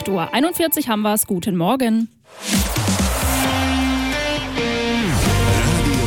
8:41 Uhr haben wir es. Guten Morgen. Radio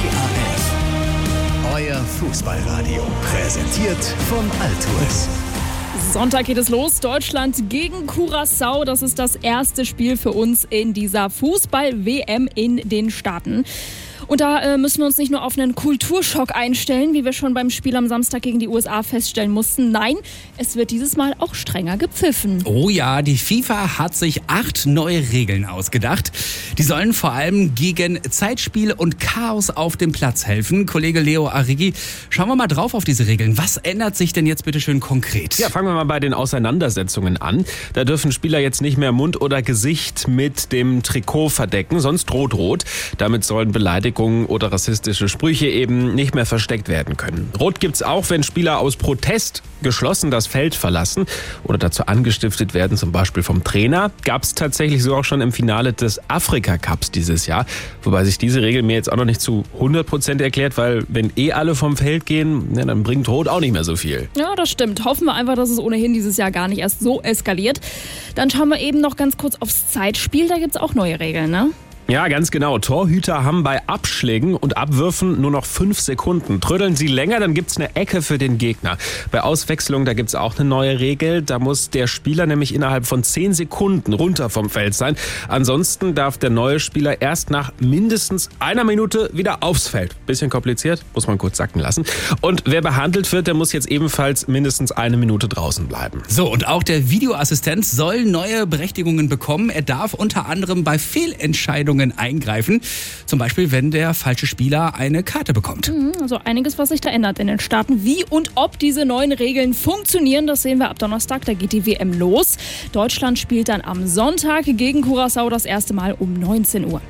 WAF, euer Fußballradio, präsentiert von Altuis. Sonntag geht es los. Deutschland gegen Curaçao. Das ist das erste Spiel für uns in dieser Fußball-WM in den Staaten. Und da müssen wir uns nicht nur auf einen Kulturschock einstellen, wie wir schon beim Spiel am Samstag gegen die USA feststellen mussten. Nein, es wird dieses Mal auch strenger gepfiffen. Oh ja, die FIFA hat sich 8 neue Regeln ausgedacht. Die sollen vor allem gegen Zeitspiel und Chaos auf dem Platz helfen. Kollege Leo Arrighi, schauen wir mal drauf auf diese Regeln. Was ändert sich denn jetzt bitte schön konkret? Ja, fangen wir mal bei den Auseinandersetzungen an. Da dürfen Spieler jetzt nicht mehr Mund oder Gesicht mit dem Trikot verdecken, sonst droht rot. Damit sollen Beleidigungen oder rassistische Sprüche eben nicht mehr versteckt werden können. Rot gibt's auch, wenn Spieler aus Protest geschlossen das Feld verlassen oder dazu angestiftet werden, zum Beispiel vom Trainer. Gab's tatsächlich so auch schon im Finale des Afrika-Cups dieses Jahr. Wobei sich diese Regel mir jetzt auch noch nicht zu 100% erklärt, weil wenn alle vom Feld gehen, ja, dann bringt Rot auch nicht mehr so viel. Ja, das stimmt. Hoffen wir einfach, dass es ohnehin dieses Jahr gar nicht erst so eskaliert. Dann schauen wir eben noch ganz kurz aufs Zeitspiel. Da gibt's auch neue Regeln, ne? Ja, ganz genau. Torhüter haben bei Abschlägen und Abwürfen nur noch 5 Sekunden. Trödeln sie länger, dann gibt's eine Ecke für den Gegner. Bei Auswechslung, da gibt's auch eine neue Regel. Da muss der Spieler nämlich innerhalb von 10 Sekunden runter vom Feld sein. Ansonsten darf der neue Spieler erst nach mindestens 1 Minute wieder aufs Feld. Bisschen kompliziert, muss man kurz sacken lassen. Und wer behandelt wird, der muss jetzt ebenfalls mindestens 1 Minute draußen bleiben. So, und auch der Videoassistent soll neue Berechtigungen bekommen. Er darf unter anderem bei Fehlentscheidungen eingreifen. Zum Beispiel, wenn der falsche Spieler eine Karte bekommt. Also einiges, was sich da ändert in den Staaten. Wie und ob diese neuen Regeln funktionieren, das sehen wir ab Donnerstag. Da geht die WM los. Deutschland spielt dann am Sonntag gegen Curaçao das erste Mal um 19 Uhr.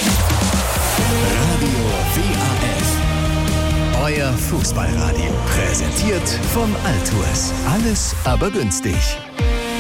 Radio WAF, euer Fußballradio, präsentiert von Altuis. Alles aber günstig.